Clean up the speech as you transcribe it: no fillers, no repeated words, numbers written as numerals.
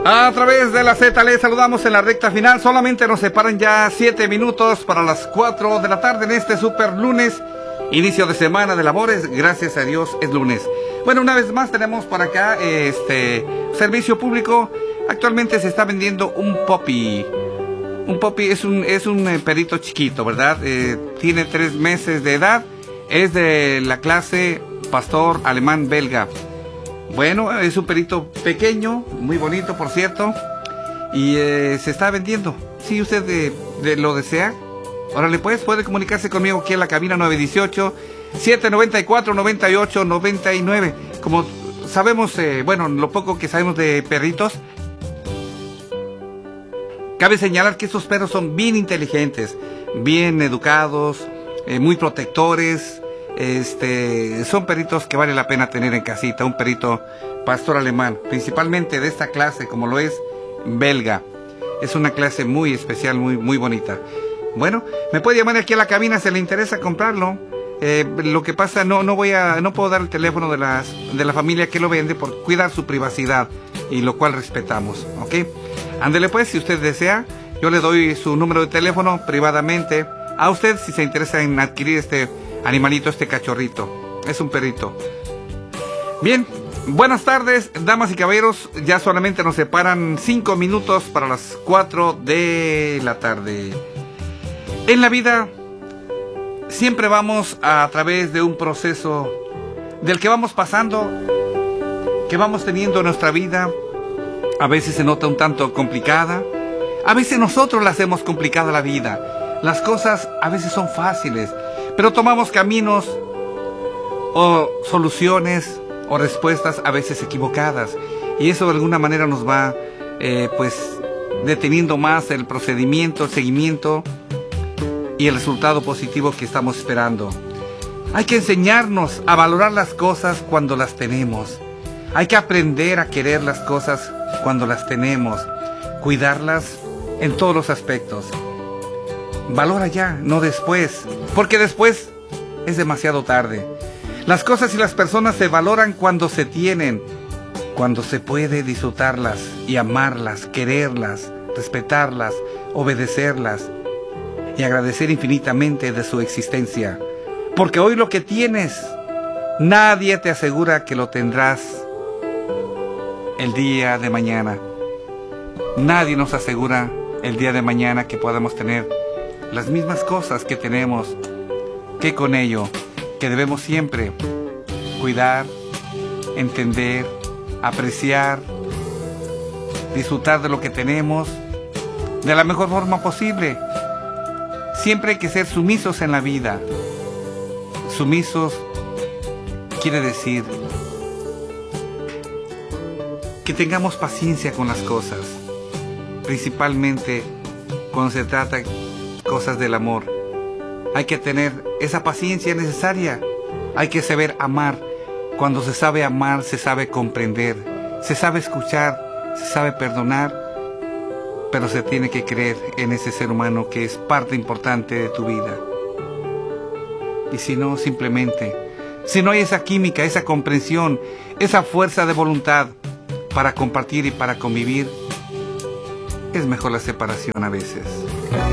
A través de la Z les saludamos en la recta final. Solamente nos separan ya 7 minutos para las 4 de la tarde en este super lunes, inicio de semana de labores. Gracias a Dios es lunes. Bueno, una vez más tenemos por acá servicio público. Actualmente se está vendiendo un Puppy. Un Puppy es un perrito chiquito, ¿verdad? Tiene 3 meses de edad. Es de la clase pastor alemán belga. Bueno, es un perrito pequeño, muy bonito, por cierto. Y se está vendiendo. Si usted lo desea, órale pues, puede comunicarse conmigo aquí en la cabina 918-794-9899. Como sabemos, bueno, lo poco que sabemos de perritos, cabe señalar que estos perros son bien inteligentes, bien educados, muy protectores. Son perritos que vale la pena tener en casita. Un perrito pastor alemán, principalmente de esta clase, como lo es belga. Es una clase muy especial, muy bonita. Bueno, me puede llamar aquí a la cabina si le interesa comprarlo. Lo que pasa, no puedo dar el teléfono de la familia que lo vende por cuidar su privacidad, y lo cual respetamos, ¿ok? Ándele pues, si usted desea, yo le doy su número de teléfono privadamente a usted si se interesa en adquirir este animalito, este cachorrito. Es un perrito. Bien, buenas tardes, damas y caballeros. Ya solamente nos separan 5 minutos para las 4 de la tarde. En la vida siempre vamos a través de un proceso del que vamos pasando, que vamos teniendo en nuestra vida. A veces se nota un tanto complicada, a veces nosotros la hacemos complicada la vida. Las cosas a veces son fáciles, pero tomamos caminos o soluciones o respuestas a veces equivocadas, y eso de alguna manera nos va pues deteniendo más el procedimiento, el seguimiento y el resultado positivo que estamos esperando. Hay que enseñarnos a valorar las cosas cuando las tenemos. Hay que aprender a querer las cosas cuando las tenemos, cuidarlas en todos los aspectos. Valora ya, no después, porque después es demasiado tarde. Las cosas y las personas se valoran cuando se tienen, cuando se puede disfrutarlas y amarlas, quererlas, respetarlas, obedecerlas y agradecer infinitamente de su existencia. Porque hoy lo que tienes, nadie te asegura que lo tendrás el día de mañana. Nadie nos asegura el día de mañana que podamos tener las mismas cosas que tenemos, que con ello, que debemos siempre cuidar, entender, apreciar, disfrutar de lo que tenemos de la mejor forma posible. Siempre hay que ser sumisos en la vida. Sumisos quiere decir que tengamos paciencia con las cosas, principalmente cuando se trata cosas del amor. Hay que tener esa paciencia necesaria. Hay que saber amar. Cuando se sabe amar, se sabe comprender, se sabe escuchar, se sabe perdonar, pero se tiene que creer en ese ser humano que es parte importante de tu vida. Y si no, simplemente, si no hay esa química, esa comprensión, esa fuerza de voluntad para compartir y para convivir, es mejor la separación a veces.